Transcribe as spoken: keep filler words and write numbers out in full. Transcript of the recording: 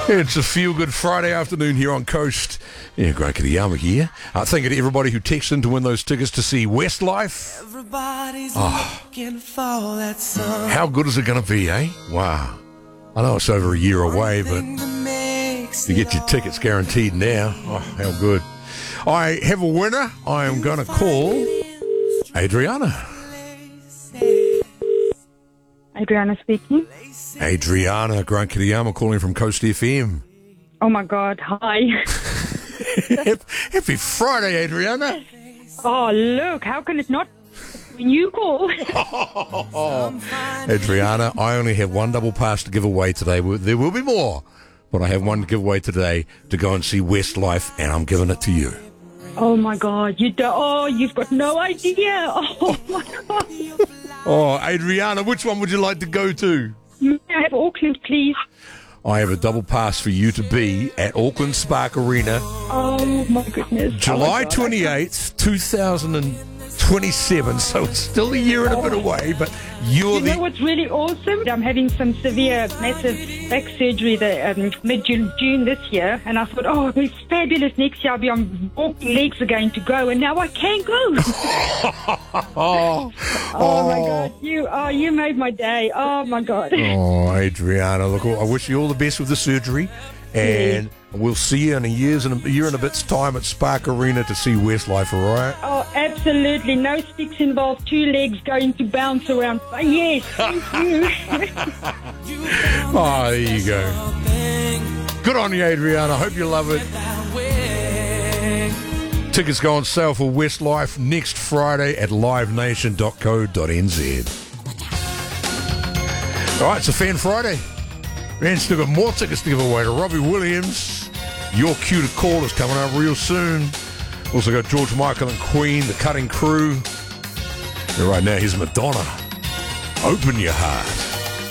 It's a feel-good Friday afternoon here on Coast. Yeah, Grant Kitayama here. Uh, thank you to everybody who texted in to win those tickets to see Westlife. Everybody's Oh. looking for that song. How good is it going to be, eh? Wow. I know it's over a year away, but you get your tickets guaranteed now. Oh, how good. I have a winner. I am going to call Adriana. Adriana speaking. Adriana, Grant Kitayama calling from Coast F M. Oh my God, hi. Happy Friday, Adriana. Oh, look, how can it not when you call? Adriana, I only have one double pass to give away today. There will be more, but I have one to give away today to go and see Westlife, and I'm giving it to you. Oh my God, you do- oh, you've got no idea. Oh my God. Oh, Adriana, which one would you like to go to? May I have Auckland, please? I have a double pass for you to be at Auckland Spark Arena, Oh my goodness. July Oh my God. twenty-eighth, two thousand twenty-seven. So it's still a year and a bit away, but you're You know the... what's really awesome? I'm having some severe, massive back surgery the, um, mid-June June this year, and I thought, oh, it'll be fabulous next year. I'll be on walking legs again to go, and now I can't go. Oh, Oh my God, you oh, you made my day. Oh my God. Oh, Adriana, look, I wish you all the best with the surgery, and we'll see you in a year's and a year and a bit's time at Spark Arena to see Westlife, all right? Oh, absolutely. No sticks involved. Two legs going to bounce around. Oh, yes, thank you. Oh, there you go. Good on you, Adriana. I hope you love it. Tickets go on sale for Westlife next Friday at live nation dot co dot n z. All right, it's a Fan Friday. And still got more tickets to give away to Robbie Williams. Your cue to call is coming up real soon. Also got George Michael and Queen, the Cutting Crew. And right now, here's Madonna. Open your heart.